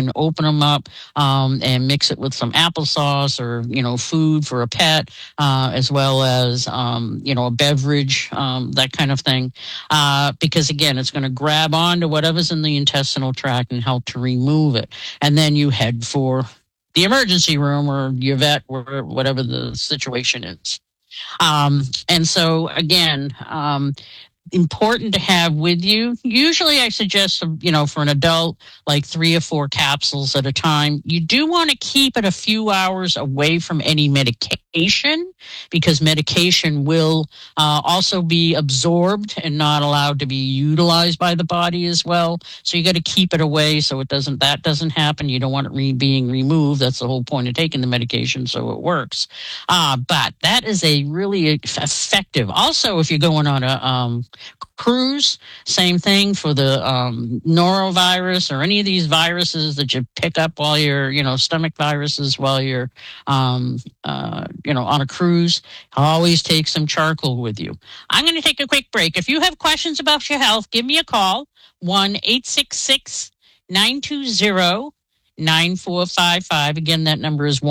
can open them up and mix it with some applesauce or, food for a pet, as well as, a beverage, that kind of thing. Because again, it's going to grab onto whatever's in the intestinal tract and help to remove it. And then you head for the emergency room or your vet or whatever the situation is. And so again, important to have with you. Usually I suggest, for an adult, like 3 or 4 capsules at a time. You do want to keep it a few hours away from any medication, because medication will also be absorbed and not allowed to be utilized by the body as well. So you got to keep it away so that doesn't happen. You don't want it being removed. That's the whole point of taking the medication, so it works. But that is a really effective. Also, if you're going on a cruise, same thing for the norovirus or any of these viruses that you pick up while you're, stomach viruses while you're, on a cruise. Always take some charcoal with you. I'm going to take a quick break. If you have questions about your health, give me a call, 1-866-920-9455. Again, that number is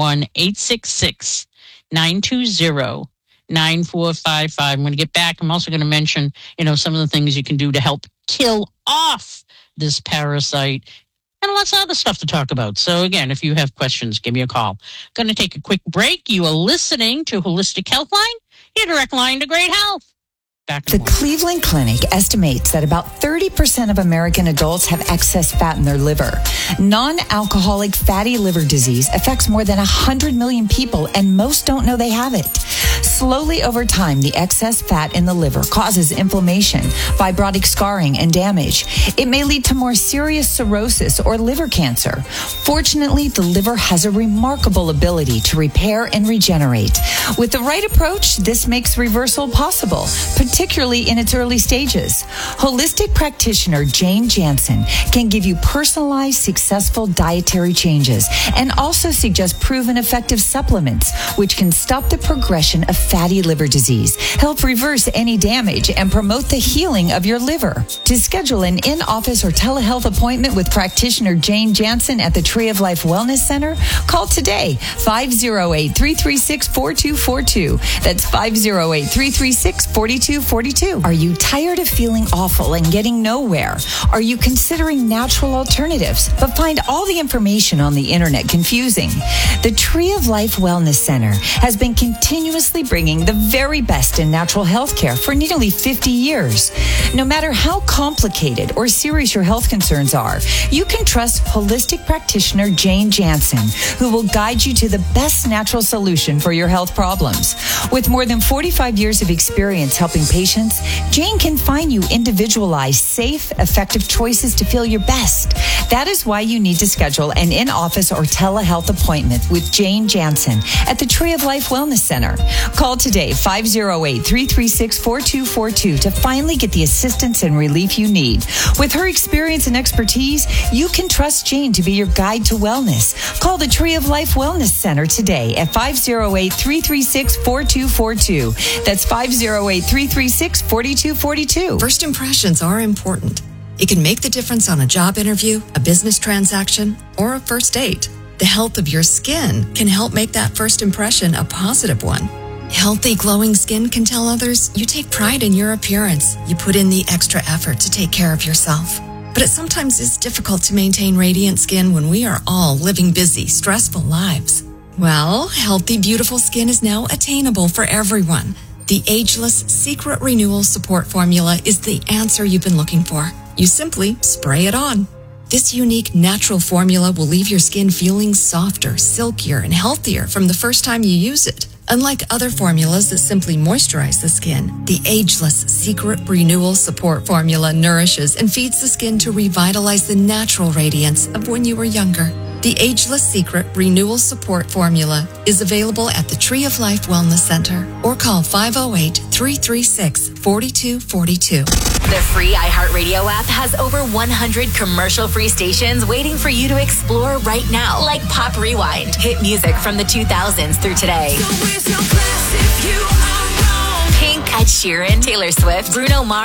1-866-920-9455. I'm going to get back. I'm also going to mention, some of the things you can do to help kill off this parasite and lots of other stuff to talk about. So again, if you have questions, give me a call. Going to take a quick break. You are listening to Holistic Healthline, your direct line to great health. The Cleveland Clinic estimates that about 30% of American adults have excess fat in their liver. Non-alcoholic fatty liver disease affects more than 100 million people, and most don't know they have it. Slowly over time, the excess fat in the liver causes inflammation, fibrotic scarring, and damage. It may lead to more serious cirrhosis or liver cancer. Fortunately, the liver has a remarkable ability to repair and regenerate. With the right approach, this makes reversal possible, particularly in its early stages. Holistic practitioner Jane Jansen can give you personalized, successful dietary changes and also suggest proven effective supplements which can stop the progression of fatty liver disease, help reverse any damage, and promote the healing of your liver. To schedule an in-office or telehealth appointment with practitioner Jane Jansen at the Tree of Life Wellness Center, call today, 508-336-4242. That's 508-336-4242. Are you tired of feeling awful and getting nowhere? Are you considering natural alternatives but find all the information on the internet confusing? The Tree of Life Wellness Center has been continuously bringing the very best in natural health care for nearly 50 years. No matter how complicated or serious your health concerns are, you can trust holistic practitioner Jane Jansen, who will guide you to the best natural solution for your health problems. With more than 45 years of experience helping patients, Jane can find you individualized, safe, effective choices to feel your best. That is why you need to schedule an in-office or telehealth appointment with Jane Jansen at the Tree of Life Wellness Center. Call today, 508-336-4242 to finally get the assistance and relief you need. With her experience and expertise, you can trust Jane to be your guide to wellness. Call the Tree of Life Wellness Center today at 508-336-4242. That's 508-336-4242. First impressions are important. It can make the difference on a job interview, a business transaction, or a first date. The health of your skin can help make that first impression a positive one. Healthy, glowing skin can tell others you take pride in your appearance. You put in the extra effort to take care of yourself. But it sometimes is difficult to maintain radiant skin when we are all living busy, stressful lives. Well, healthy, beautiful skin is now attainable for everyone. The Ageless Secret Renewal Support Formula is the answer you've been looking for. You simply spray it on. This unique natural formula will leave your skin feeling softer, silkier, and healthier from the first time you use it. Unlike other formulas that simply moisturize the skin, the Ageless Secret Renewal Support Formula nourishes and feeds the skin to revitalize the natural radiance of when you were younger. The Ageless Secret Renewal Support Formula is available at the Tree of Life Wellness Center or call 508-336-4242. The free iHeartRadio app has over 100 commercial-free stations waiting for you to explore right now, like Pop Rewind, hit music from the 2000s through today. Pink, Ed Sheeran, Taylor Swift, Bruno Mars,